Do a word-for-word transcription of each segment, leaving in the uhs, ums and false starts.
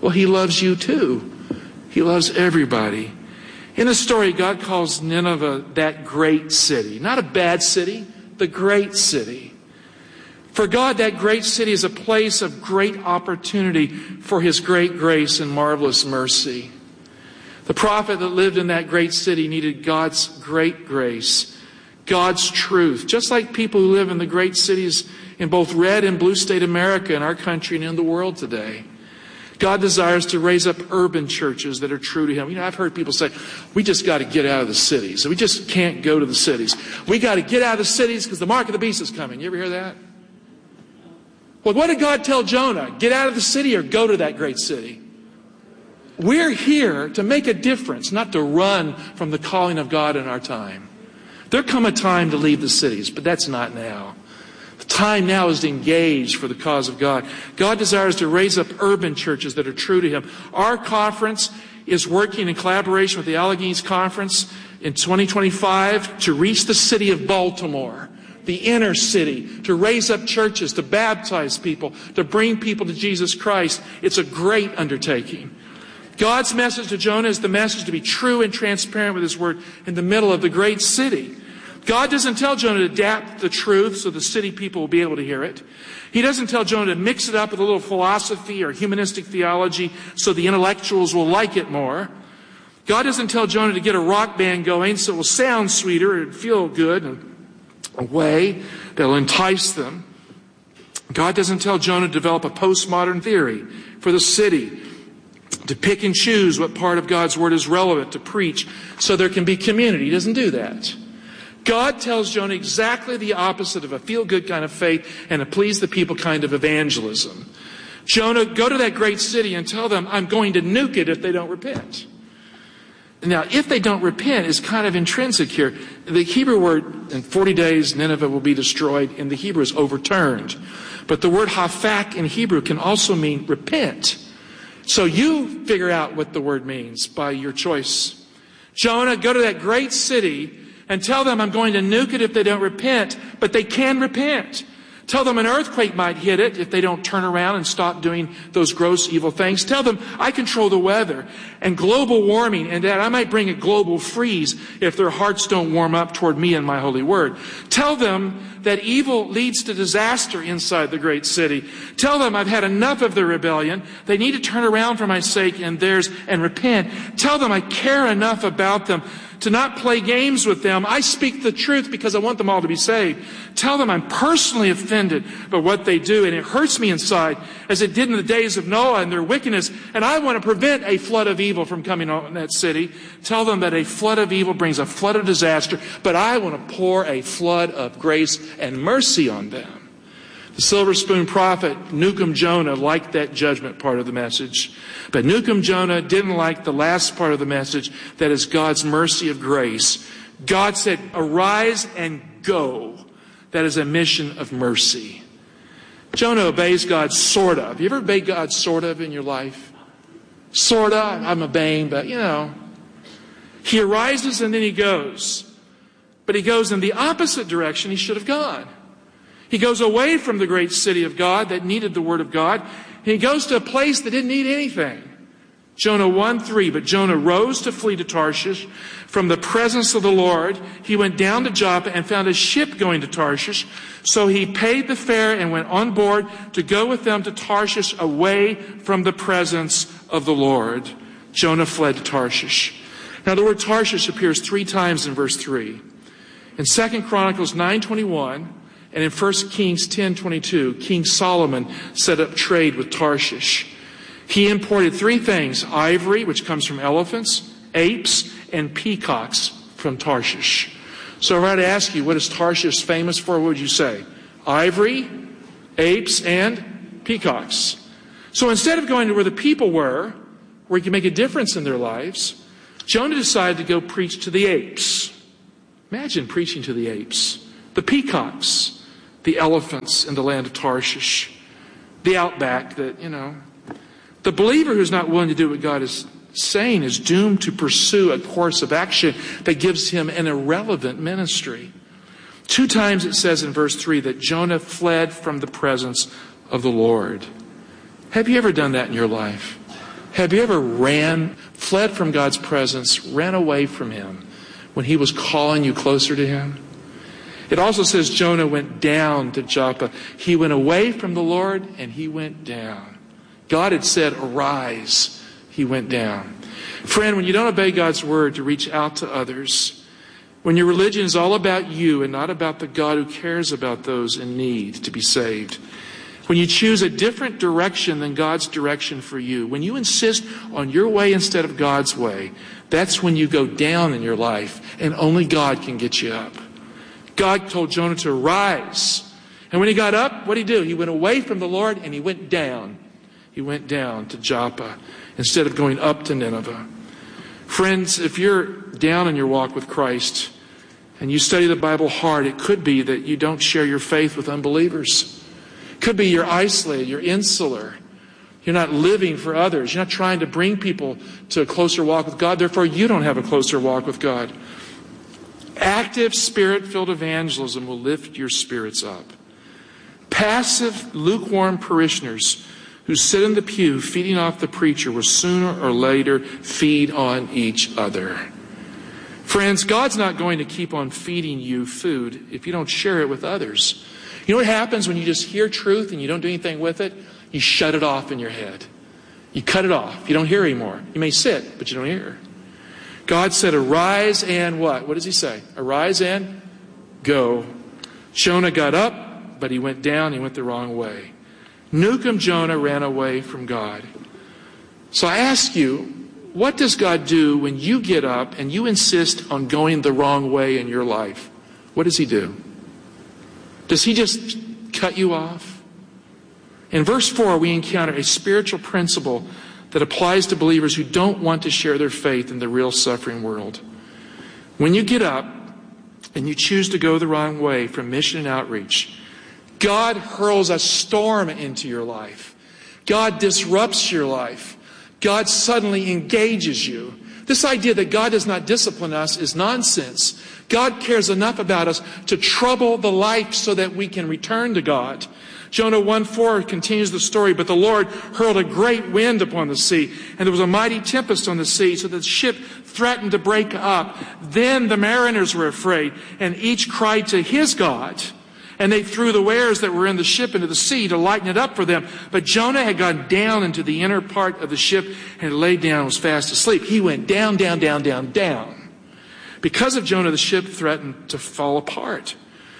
Well, he loves you too. He loves everybody. In the story, God calls Nineveh that great city. Not a bad city, the great city. For God, that great city is a place of great opportunity for His great grace and marvelous mercy. The prophet that lived in that great city needed God's great grace, God's truth. Just like people who live in the great cities in both red and blue state America, in our country and in the world today. God desires to raise up urban churches that are true to Him. You know, I've heard people say, we just got to get out of the cities. We just can't go to the cities. We got to get out of the cities because the mark of the beast is coming. You ever hear that? Well, what did God tell Jonah? Get out of the city or go to that great city? We're here to make a difference, not to run from the calling of God in our time. There come a time to leave the cities, but that's not now. The time now is to engage for the cause of God. God desires to raise up urban churches that are true to Him. Our conference is working in collaboration with the Alleghenies Conference in twenty twenty-five to reach the city of Baltimore, the inner city, to raise up churches, to baptize people, to bring people to Jesus Christ. It's a great undertaking. God's message to Jonah is the message to be true and transparent with His word in the middle of the great city. God doesn't tell Jonah to adapt the truth so the city people will be able to hear it. He doesn't tell Jonah to mix it up with a little philosophy or humanistic theology so the intellectuals will like it more. God doesn't tell Jonah to get a rock band going so it will sound sweeter and feel good in a way that will entice them. God doesn't tell Jonah to develop a postmodern theory for the city, to pick and choose what part of God's word is relevant to preach so there can be community. He doesn't do that. God tells Jonah exactly the opposite of a feel-good kind of faith and a please the people kind of evangelism. Jonah, go to that great city and tell them, I'm going to nuke it if they don't repent. Now, if they don't repent is kind of intrinsic here. The Hebrew word, in forty days, Nineveh will be destroyed, in the Hebrew is overturned. But the word hafak in Hebrew can also mean repent. So you figure out what the word means by your choice. Jonah, go to that great city and tell them I'm going to nuke it if they don't repent, but they can repent. Tell them an earthquake might hit it if they don't turn around and stop doing those gross evil things. Tell them I control the weather and global warming and that I might bring a global freeze if their hearts don't warm up toward me and my holy word. Tell them that evil leads to disaster inside the great city. Tell them I've had enough of their rebellion. They need to turn around for my sake and theirs and repent. Tell them I care enough about them to not play games with them. I speak the truth because I want them all to be saved. Tell them I'm personally offended by what they do, and it hurts me inside as it did in the days of Noah and their wickedness, and I want to prevent a flood of evil from coming on that city. Tell them that a flood of evil brings a flood of disaster, but I want to pour a flood of grace and mercy on them. The Silver Spoon prophet, Newcomb Jonah, liked that judgment part of the message. But Newcomb Jonah didn't like the last part of the message, that is God's mercy of grace. God said, arise and go. That is a mission of mercy. Jonah obeys God sort of. You ever obeyed God sort of in your life? Sort of. I'm obeying, but you know. He arises and then he goes. But he goes in the opposite direction he should have gone. He goes away from the great city of God that needed the word of God. And he goes to a place that didn't need anything. Jonah one three, but Jonah rose to flee to Tarshish from the presence of the Lord. He went down to Joppa and found a ship going to Tarshish. So he paid the fare and went on board to go with them to Tarshish away from the presence of the Lord. Jonah fled to Tarshish. Now the word Tarshish appears three times in verse three. In Second Chronicles nine twenty-one, and in First Kings ten twenty-two, King Solomon set up trade with Tarshish. He imported three things: ivory, which comes from elephants, apes, and peacocks from Tarshish. So if I were to ask you, what is Tarshish famous for? What would you say? Ivory, apes, and peacocks. So instead of going to where the people were, where he could make a difference in their lives, Jonah decided to go preach to the apes. Imagine preaching to the apes. The peacocks, the elephants in the land of Tarshish, the outback that, you know. The believer who's not willing to do what God is saying is doomed to pursue a course of action that gives him an irrelevant ministry. Two times it says in verse three that Jonah fled from the presence of the Lord. Have you ever done that in your life? Have you ever ran, fled from God's presence, ran away from Him when He was calling you closer to Him? It also says Jonah went down to Joppa. He went away from the Lord and he went down. God had said, arise. He went down. Friend, when you don't obey God's word to reach out to others, when your religion is all about you and not about the God who cares about those in need to be saved, when you choose a different direction than God's direction for you, when you insist on your way instead of God's way, that's when you go down in your life, and only God can get you up. God told Jonah to rise. And when he got up, what did he do? He went away from the Lord and he went down. He went down to Joppa instead of going up to Nineveh. Friends, if you're down in your walk with Christ and you study the Bible hard, it could be that you don't share your faith with unbelievers. It could be you're isolated, you're insular. You're not living for others. You're not trying to bring people to a closer walk with God. Therefore, you don't have a closer walk with God. Active, Spirit-filled evangelism will lift your spirits up. Passive, lukewarm parishioners who sit in the pew feeding off the preacher will sooner or later feed on each other. Friends, God's not going to keep on feeding you food if you don't share it with others. You know what happens when you just hear truth and you don't do anything with it? You shut it off in your head. You cut it off. You don't hear anymore. You may sit, but you don't hear. God said, arise and what? What does He say? Arise and go. Jonah got up, but he went down. He went the wrong way. Nukum Jonah ran away from God. So I ask you, what does God do when you get up and you insist on going the wrong way in your life? What does He do? Does He just cut you off? In verse four, we encounter a spiritual principle that applies to believers who don't want to share their faith in the real suffering world. When you get up and you choose to go the wrong way from mission and outreach, God hurls a storm into your life. God disrupts your life. God suddenly engages you. This idea that God does not discipline us is nonsense. God cares enough about us to trouble the life so that we can return to God. Jonah one four continues the story, but the Lord hurled a great wind upon the sea, and there was a mighty tempest on the sea, so that the ship threatened to break up. Then the mariners were afraid, and each cried to his God. And they threw the wares that were in the ship into the sea to lighten it up for them. But Jonah had gone down into the inner part of the ship and laid down and was fast asleep. He went down, down, down, down, down. Because of Jonah, the ship threatened to fall apart.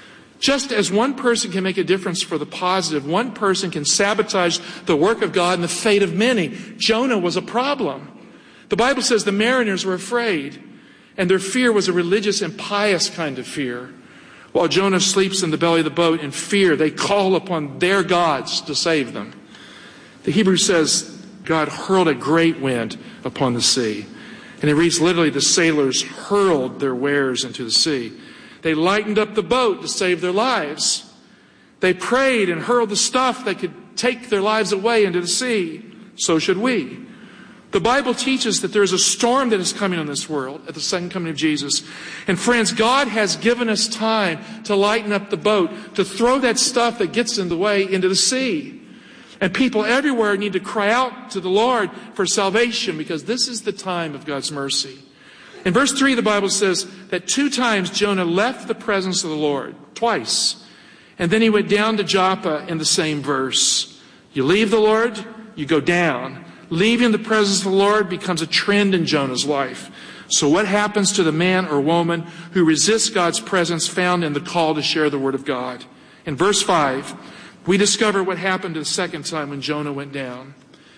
Just as one person can make a difference for the positive, one person can sabotage the work of God and the fate of many. Jonah was a problem. The Bible says the mariners were afraid, and their fear was a religious and pious kind of fear. While Jonah sleeps in the belly of the boat in fear, they call upon their gods to save them. The Hebrew says God hurled a great wind upon the sea. And it reads literally, the sailors hurled their wares into the sea. They lightened up the boat to save their lives. They prayed and hurled the stuff that could take their lives away into the sea. So should we. The Bible teaches that there is a storm that is coming on this world at the second coming of Jesus. And friends, God has given us time to lighten up the boat, to throw that stuff that gets in the way into the sea. And people everywhere need to cry out to the Lord for salvation, because this is the time of God's mercy. In verse three, the Bible says that two times Jonah left the presence of the Lord. Twice. And then he went down to Joppa in the same verse. You leave the Lord, you go down. Leaving the presence of the Lord becomes a trend in Jonah's life. So what happens to the man or woman who resists God's presence found in the call to share the word of God? In verse five, we discover what happened the second time when Jonah went down.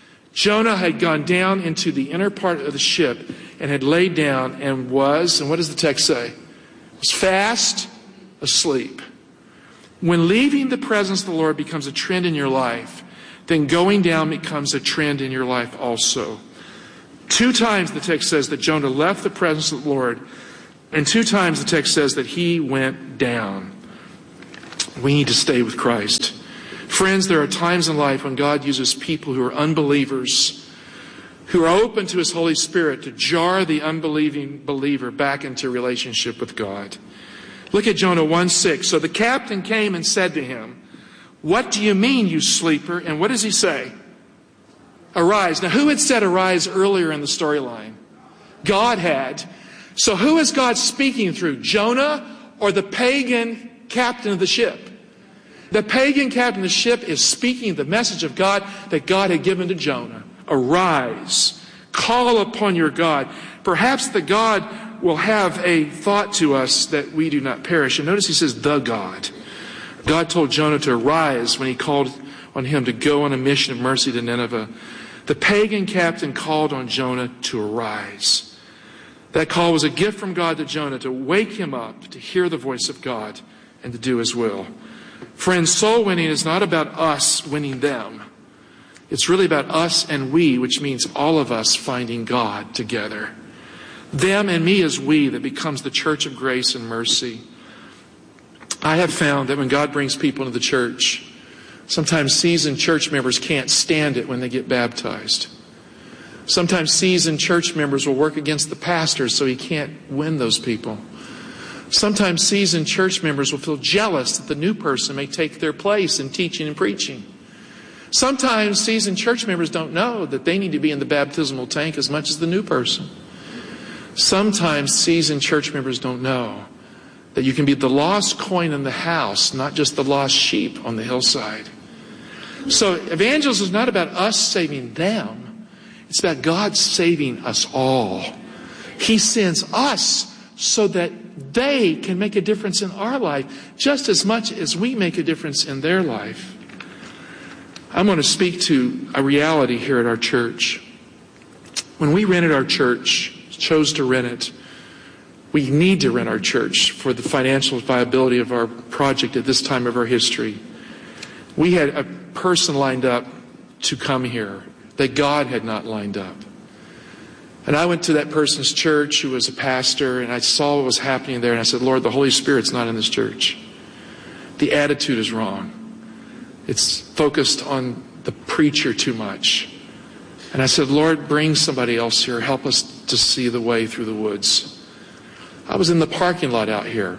Jonah had gone down into the inner part of the ship and had laid down and was, and what does the text say? Was fast asleep. When leaving the presence of the Lord becomes a trend in your life, then going down becomes a trend in your life also. Two times the text says that Jonah left the presence of the Lord, and two times the text says that he went down. We need to stay with Christ. Friends, there are times in life when God uses people who are unbelievers, who are open to His Holy Spirit, to jar the unbelieving believer back into relationship with God. Look at Jonah one six. So the captain came and said to him, "What do you mean, you sleeper?" And what does he say? Arise. Now, who had said arise earlier in the storyline? God had. So who is God speaking through? Jonah or the pagan captain of the ship? The pagan captain of the ship is speaking the message of God that God had given to Jonah. Arise. Call upon your God. Perhaps the God will have a thought to us that we do not perish. And notice he says, the God. God told Jonah to arise when he called on him to go on a mission of mercy to Nineveh. The pagan captain called on Jonah to arise. That call was a gift from God to Jonah to wake him up, to hear the voice of God, and to do his will. Friends, soul winning is not about us winning them. It's really about us and we, which means all of us finding God together. Them and me as we that becomes the church of grace and mercy. I have found that when God brings people into the church, sometimes seasoned church members can't stand it when they get baptized. Sometimes seasoned church members will work against the pastor so he can't win those people. Sometimes seasoned church members will feel jealous that the new person may take their place in teaching and preaching. Sometimes seasoned church members don't know that they need to be in the baptismal tank as much as the new person. Sometimes seasoned church members don't know that you can be the lost coin in the house, not just the lost sheep on the hillside. So evangelism is not about us saving them. It's about God saving us all. He sends us so that they can make a difference in our life just as much as we make a difference in their life. I'm going to speak to a reality here at our church. When we rented our church, chose to rent it, we need to rent our church for the financial viability of our project at this time of our history. We had a person lined up to come here that God had not lined up. And I went to that person's church who was a pastor, and I saw what was happening there, and I said, Lord, the Holy Spirit's not in this church. The attitude is wrong. It's focused on the preacher too much. And I said, Lord, bring somebody else here. Help us to see the way through the woods. I was in the parking lot out here.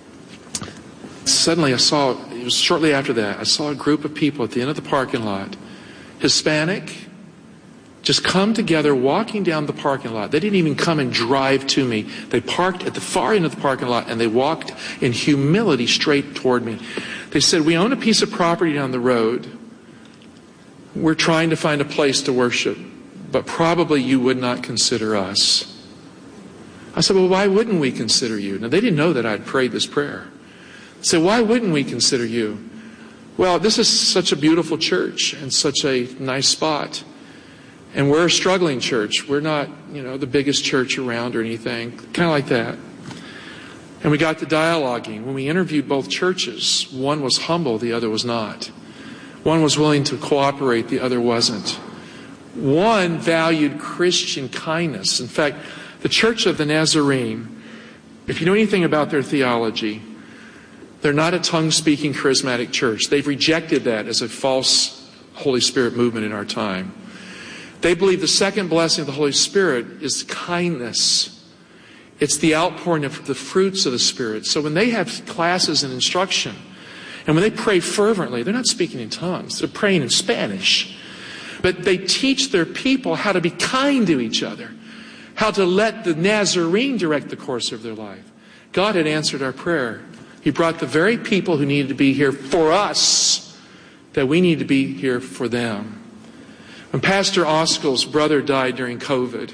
Suddenly I saw, it was shortly after that, I saw a group of people at the end of the parking lot, Hispanic, just come together walking down the parking lot. They didn't even come and drive to me. They parked at the far end of the parking lot and they walked in humility straight toward me. They said, we own a piece of property down the road. We're trying to find a place to worship, but probably you would not consider us. I said, well, why wouldn't we consider you? Now, they didn't know that I'd prayed this prayer. I said, why wouldn't we consider you? Well, this is such a beautiful church and such a nice spot. And we're a struggling church. We're not, you know, the biggest church around or anything. Kind of like that. And we got to dialoguing. When we interviewed both churches, one was humble, the other was not. One was willing to cooperate, the other wasn't. One valued Christian kindness. In fact, the Church of the Nazarene, if you know anything about their theology, they're not a tongue-speaking charismatic church. They've rejected that as a false Holy Spirit movement in our time. They believe the second blessing of the Holy Spirit is kindness. It's the outpouring of the fruits of the Spirit. So when they have classes and instruction, and when they pray fervently, they're not speaking in tongues. They're praying in Spanish. But they teach their people how to be kind to each other, how to let the Nazarene direct the course of their life. God had answered our prayer. He brought the very people who needed to be here for us, that we need to be here for them. When Pastor Oskel's brother died during COVID,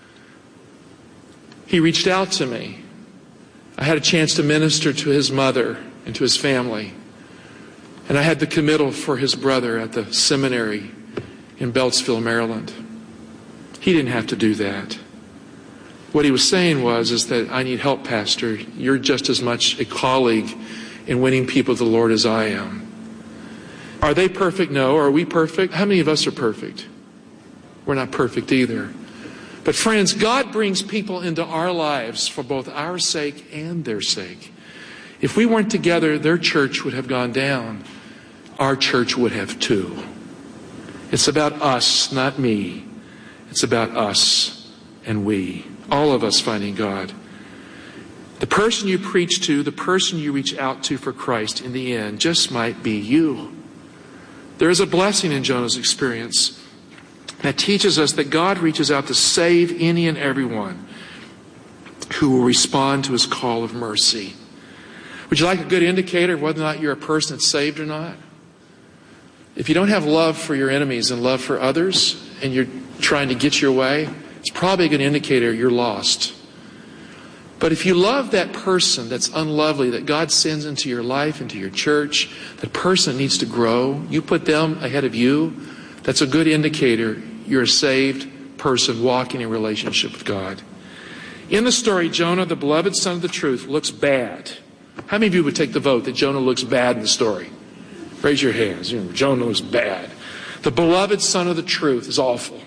he reached out to me. I had a chance to minister to his mother and to his family. And I had the committal for his brother at the seminary in Beltsville, Maryland. He didn't have to do that. What he was saying was, is that I need help, Pastor. You're just as much a colleague in winning people to the Lord as I am. Are they perfect? No. Are we perfect? How many of us are perfect? We're not perfect either. But friends, God brings people into our lives for both our sake and their sake. If we weren't together, their church would have gone down. Our church would have too. It's about us, not me. It's about us and we. All of us finding God. The person you preach to, the person you reach out to for Christ in the end just might be you. There is a blessing in Jonah's experience. That teaches us that God reaches out to save any and everyone who will respond to his call of mercy. Would you like a good indicator of whether or not you're a person that's saved or not? If you don't have love for your enemies and love for others, and you're trying to get your way, it's probably a good indicator you're lost. But if you love that person that's unlovely, that God sends into your life, into your church, that person needs to grow, you put them ahead of you, that's a good indicator you're a saved person walking in relationship with God. In the story, Jonah, the beloved son of the truth, looks bad. How many of you would take the vote that Jonah looks bad in the story? Raise your hands. You know, Jonah looks bad. The beloved son of the truth is awful.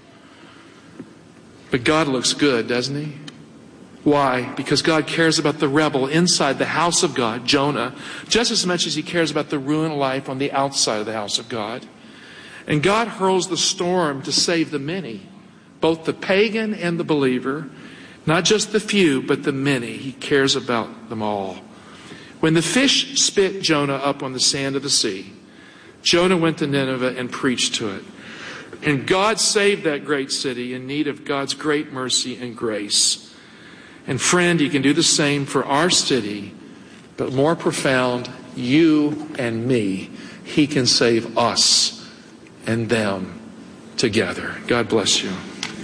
But God looks good, doesn't he? Why? Because God cares about the rebel inside the house of God, Jonah, just as much as he cares about the ruined life on the outside of the house of God. And God hurls the storm to save the many, both the pagan and the believer, not just the few, but the many. He cares about them all. When the fish spit Jonah up on the sand of the sea, Jonah went to Nineveh and preached to it. And God saved that great city in need of God's great mercy and grace. And friend, he can do the same for our city, but more profound, you and me. He can save us and them together. God bless you.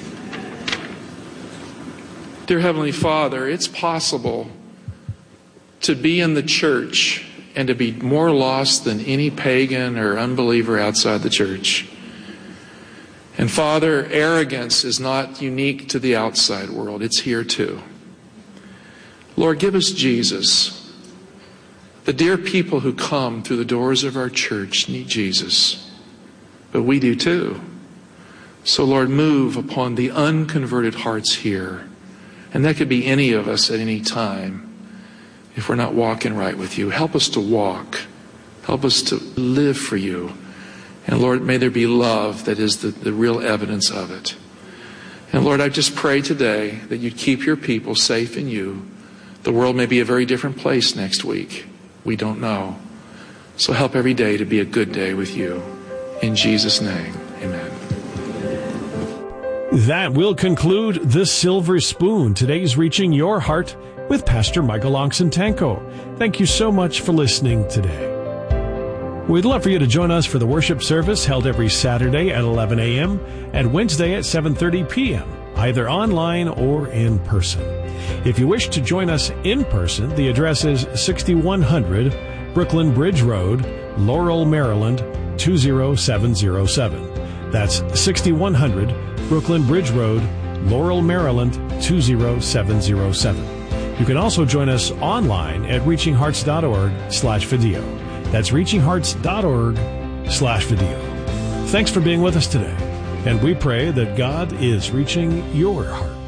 Dear Heavenly Father, it's possible to be in the church and to be more lost than any pagan or unbeliever outside the church. And Father, arrogance is not unique to the outside world. It's here too. Lord, give us Jesus. The dear people who come through the doors of our church need Jesus. But we do too. So Lord, move upon the unconverted hearts here. And that could be any of us at any time. If we're not walking right with you, help us to walk. Help us to live for you. And Lord, may there be love that is the, the real evidence of it. And Lord, I just pray today that you'd keep your people safe in you. The world may be a very different place next week. We don't know. So help every day to be a good day with you. In Jesus' name, amen. That will conclude The Silver Spoon, today's Reaching Your Heart with Pastor Michael Oxentenko. Thank you so much for listening today. We'd love for you to join us for the worship service held every Saturday at eleven a.m. and Wednesday at seven thirty p.m., either online or in person. If you wish to join us in person, the address is sixty-one hundred Brooklyn Bridge Road, Laurel, Maryland, two zero seven zero seven. That's sixty-one hundred Brooklyn Bridge Road, Laurel, Maryland, two zero seven zero seven. You can also join us online at reaching hearts dot org slash video. That's reaching hearts dot org slash video. Thanks for being with us today, and we pray that God is reaching your heart.